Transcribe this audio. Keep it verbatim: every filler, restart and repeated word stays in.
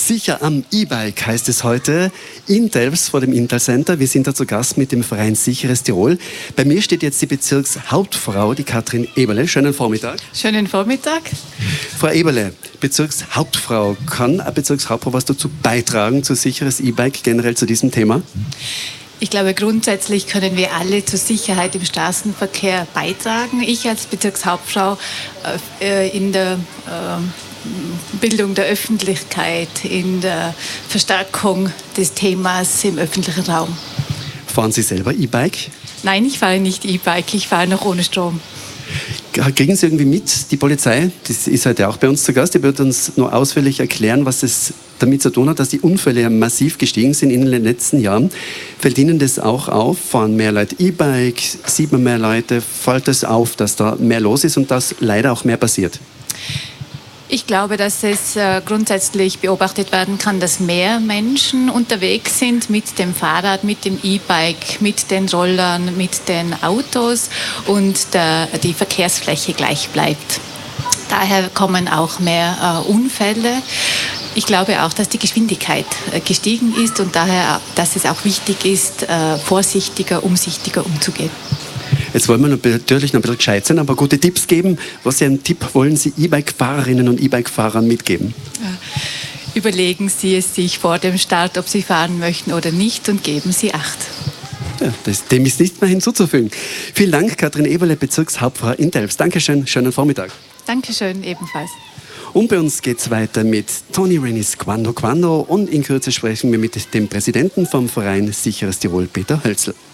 Sicher am E-Bike heißt es heute in Delfs vor dem Intal Center. Wir sind da zu Gast mit dem Verein Sicheres Tirol. Bei mir steht jetzt die Bezirkshauptfrau, die Katrin Eberle. Schönen Vormittag. Schönen Vormittag. Frau Eberle, Bezirkshauptfrau, kann eine Bezirkshauptfrau was dazu beitragen, zu sicheres E-Bike, generell zu diesem Thema? Ich glaube, grundsätzlich können wir alle zur Sicherheit im Straßenverkehr beitragen. Ich als Bezirkshauptfrau äh, in der äh, Bildung der Öffentlichkeit, in der Verstärkung des Themas im öffentlichen Raum. Fahren Sie selber E-Bike? Nein, ich fahre nicht E-Bike, ich fahre noch ohne Strom. Kriegen Sie irgendwie mit, die Polizei, das ist heute auch bei uns zu Gast, die wird uns noch ausführlich erklären, was es damit zu tun hat, dass die Unfälle massiv gestiegen sind in den letzten Jahren. Fällt Ihnen das auch auf? Fahren mehr Leute E-Bike, sieht man mehr Leute? Fällt es auf, dass da mehr los ist und dass leider auch mehr passiert? Ich glaube, dass es äh, grundsätzlich beobachtet werden kann, dass mehr Menschen unterwegs sind mit dem Fahrrad, mit dem E-Bike, mit den Rollern, mit den Autos und der, die Verkehrsfläche gleich bleibt. Daher kommen auch mehr äh, Unfälle. Ich glaube auch, dass die Geschwindigkeit äh, gestiegen ist und daher, dass es auch wichtig ist, äh, vorsichtiger, umsichtiger umzugehen. Jetzt wollen wir natürlich noch ein bisschen gescheit sein, aber gute Tipps geben. Was für einen Tipp wollen Sie E-Bike-Fahrerinnen und E-Bike-Fahrern mitgeben? Überlegen Sie es sich vor dem Start, ob Sie fahren möchten oder nicht, und geben Sie Acht. Ja, das, dem ist nichts mehr hinzuzufügen. Vielen Dank, Katrin Eberle, Bezirkshauptfrau in Delfs. Dankeschön, schönen Vormittag. Dankeschön, ebenfalls. Und bei uns geht es weiter mit Tony Rennies Quando Quando und in Kürze sprechen wir mit dem Präsidenten vom Verein Sicheres Tirol, Peter Hölzl.